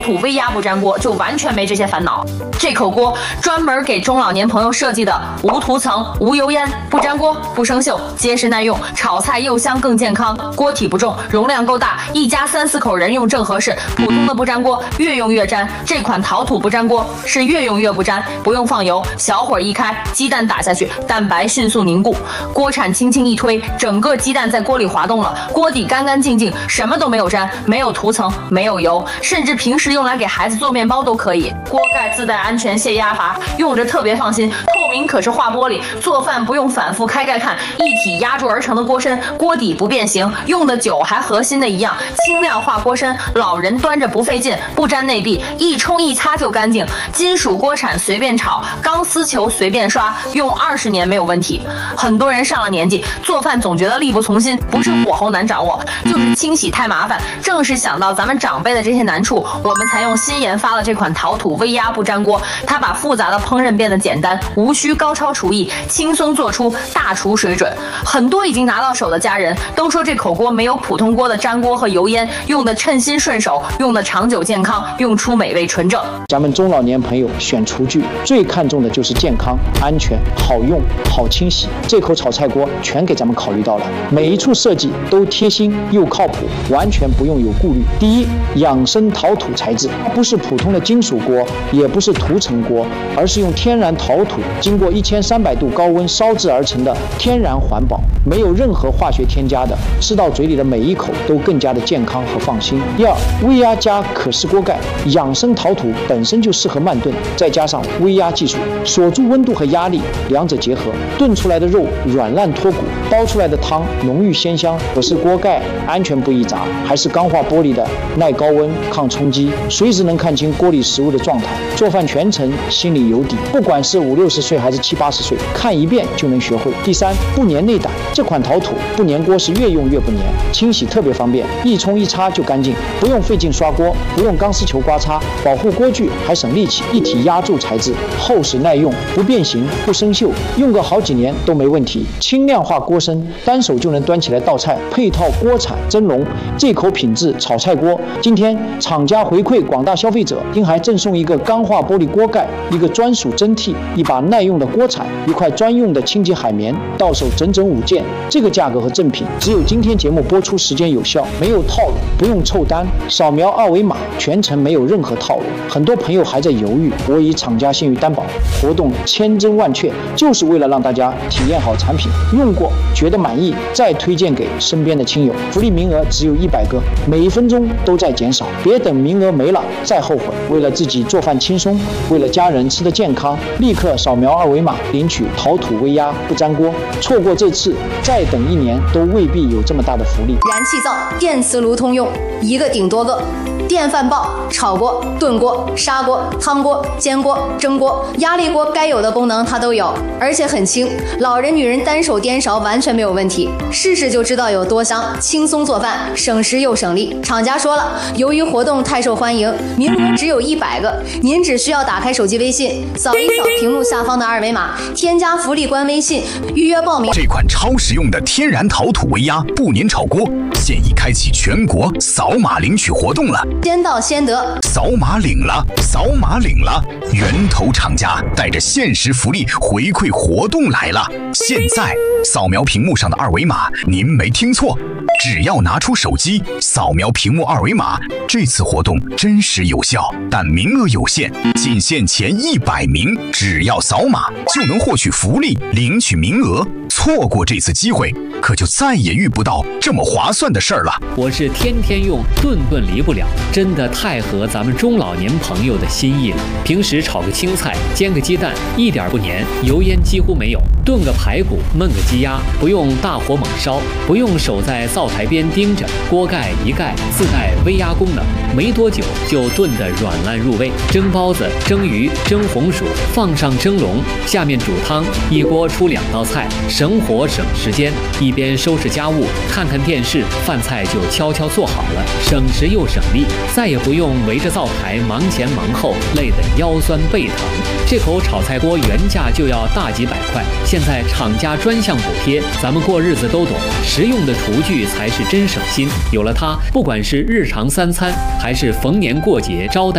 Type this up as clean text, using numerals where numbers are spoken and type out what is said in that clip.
土微压不粘锅就完全没这些烦恼。这口锅专门给中老年朋友设计的，无涂层、无油烟，不粘锅、不生锈，结实耐用，炒菜又香更健康。锅体不重，容量够大，一家3、4口人用正合适。普通的不粘锅越用越粘，这款陶土不粘锅是越用越不粘，不用放油，小火一开，鸡蛋打下去，蛋白迅速凝固，锅铲轻轻一推，整个鸡蛋在锅里滑动了，锅底干干净净，什么都没有粘，没有涂层，没有油，甚至平时用来给孩子做面包都可以。锅盖自带安全泄压阀，用着特别放心。透明可视化玻璃，做饭不用反复开盖看，一体压铸而成的锅身，锅底不变形，用的久还和新的一样。轻量化锅身，老人端着不费劲，不粘内壁，一冲一擦就干净。金属锅铲随便炒，钢丝球随便刷，用20年没有问题。很多人上了年纪，做饭总觉得力不从心，不是火候难掌握，就是清洗太麻烦。正是想到咱们长辈的这些难处，我们才用新研发了这款陶土微压不粘锅。它把复杂的烹饪变得简单，无需高超厨艺，轻松做出大厨水准。很多已经拿到手的家人都说，这口锅没有普通锅的粘锅和油烟，用的称心顺手，用的长久健康，用出美味纯正。 咱们中老年朋友选厨具最看重的就是健康、安全、好用、好清洗。这口炒菜锅全给咱们考虑到了，每一处设计都贴心又靠谱，完全不用有顾虑。第一，养生陶土材质，不是普通的金属锅，也不是涂层锅，而是用天然陶土经过1300度高温烧制而成的天然环保，没有任何化学添加的，吃到嘴里的每一口都更加的健康和放心。第二，微压加可视锅盖，养生陶土本身就适合慢炖，再加上微压技术，锁住温度和压力，两者结合，炖出来的肉软烂脱骨，煲出来的汤浓郁鲜香。可视锅盖安全不易砸，还是钢化玻璃的，耐高温、抗冲击，随时能看清锅里食物的状态，做饭全程心里有底。不管是50、60岁还是70、80岁，看一遍就能学会。第三，不粘内胆，这款陶土不粘锅是越用越不粘，清洗特别方便，一冲一擦就干净，不用费劲刷锅，不用钢丝球刮擦，保护锅具还省力气。一体压铸材质，厚实耐用，不变形不生锈，用个好几年都没问题。轻量化锅身，单手就能端起来倒菜，配套锅铲蒸笼，这口品质炒菜锅，今天厂家回馈广大消费者，并还赠送一个钢化玻璃锅盖，一个专属蒸屉，一把耐用的锅铲，一块专用的清洁海绵，到手整整5件。这个价格和赠品只有今天节目播出时间有效，没有套路，不用凑单，扫描2维码，全程没有任何套路。很多朋友还在犹豫，我以厂家信誉担保，活动千真万确，就是为了让大家体验好产品，用过觉得满意，再推荐给身边的亲友。福利名额只有100个，每1分钟都在减少，别等名额没了再后悔。为了自己做饭轻松，为了家人吃得健康，立刻扫描2维码领取陶土微压不粘锅。错过这次，再等1年都未必有这么大的福利。 燃气灶、电磁炉通用，一个顶多个。电饭煲、炒锅、炖锅、砂锅、汤锅、煎锅、蒸锅、压力锅，该有的功能它都有，而且很轻，老人女人单手颠勺完全没有问题。试试就知道有多香，轻松做饭，省时又省力。厂家说了，由于活动太受欢迎，名额只有100个，您只需要打开手机微信，扫一扫屏幕下方的2维码，添加福利官微信，预约报名。 这款超实用的天然陶土微压不粘炒锅，现已开启全国扫码领取活动了。 先到先得， 扫码领了，扫码领了！源头厂家带着限时福利回馈活动来了！现在扫描屏幕上的2维码，您没听错，只要拿出手机扫描屏幕2维码，这次活动真实有效，但名额有限，仅限前100名，只要扫码就能获取福利，领取名额。错过这次机会，可就再也遇不到这么划算的事儿了。 我是天天用，顿顿离不了，真的太合咱们中老年朋友的心意了。平时炒个青菜，煎个鸡蛋，一点不粘，油烟几乎没有。炖个排骨，焖个鸡鸭，不用大火猛烧，不用守在灶台边盯着，锅盖一盖，自带微压功能，没多久就炖得软烂入味。蒸包子、蒸鱼、蒸红薯，放上蒸笼，下面煮汤，一锅出2道菜，省火省时间。一边收拾家务，看看电视，饭菜就悄悄做好了，省时又省力，再也不用围着灶台忙前忙后，累得腰酸背疼。这口炒菜锅原价就要大几百块，现在厂家专项补贴，咱们过日子都懂，实用的厨具才是真省心。有了它，不管是日常3餐，还是逢年过节招待